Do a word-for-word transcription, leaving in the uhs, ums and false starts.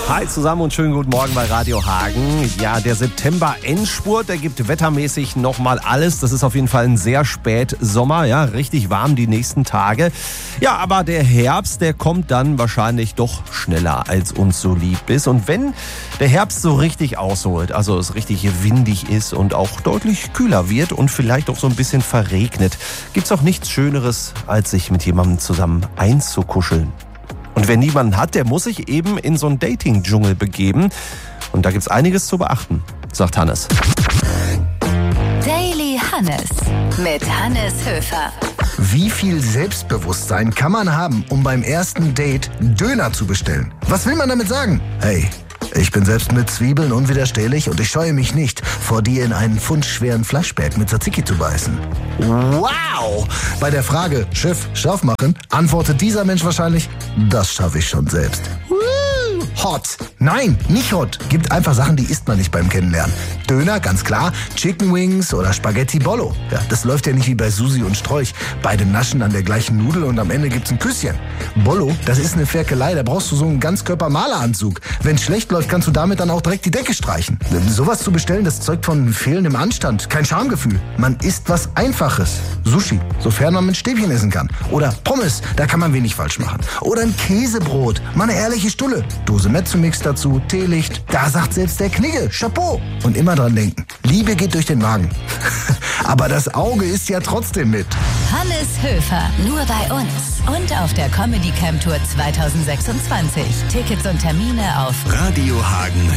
Hi zusammen und schönen guten Morgen bei Radio Hagen. Ja, der September-Endspurt, der gibt wettermäßig nochmal alles. Das ist auf jeden Fall ein sehr spät Sommer, ja, richtig warm die nächsten Tage. Ja, aber der Herbst, der kommt dann wahrscheinlich doch schneller, als uns so lieb ist. Und wenn der Herbst so richtig ausholt, also es richtig windig ist und auch deutlich kühler wird und vielleicht auch so ein bisschen verregnet, gibt's auch nichts Schöneres, als sich mit jemandem zusammen einzukuscheln. Und wer niemanden hat, der muss sich eben in so einen Dating-Dschungel begeben. Und da gibt's einiges zu beachten, sagt Hannes. Daily Hannes mit Hannes Höfer. Wie viel Selbstbewusstsein kann man haben, um beim ersten Date Döner zu bestellen? Was will man damit sagen? Hey, ich bin selbst mit Zwiebeln unwiderstehlich und ich scheue mich nicht, vor dir in einen pfundschweren Fleischberg mit Tzatziki zu beißen. Wow! Bei der Frage, Schiff, scharf machen, antwortet dieser Mensch wahrscheinlich, das schaffe ich schon selbst. Hot. Nein, nicht hot. Gibt einfach Sachen, die isst man nicht beim Kennenlernen. Döner, ganz klar. Chicken Wings oder Spaghetti Bollo. Ja, das läuft ja nicht wie bei Susi und Strolch. Beide naschen an der gleichen Nudel und am Ende gibt's ein Küsschen. Bollo, das ist eine Ferkelei. Da brauchst du so einen Ganzkörper-Maleranzug. Wenn's schlecht läuft, kannst du damit dann auch direkt die Decke streichen. Sowas zu bestellen, das zeugt von fehlendem Anstand. Kein Schamgefühl. Man isst was Einfaches. Sushi, sofern man mit Stäbchen essen kann. Oder Pommes, da kann man wenig falsch machen. Oder ein Käsebrot, mal eine ehrliche Stulle. Dose Mezzomix dazu, Teelicht. Da sagt selbst der Knigge, Chapeau. Und immer dran denken, Liebe geht durch den Magen. Aber das Auge ist ja trotzdem mit. Hannes Höfer, nur bei uns. Und auf der Comedy Camp Tour zwanzig sechsundzwanzig. Tickets und Termine auf Radio Hagen.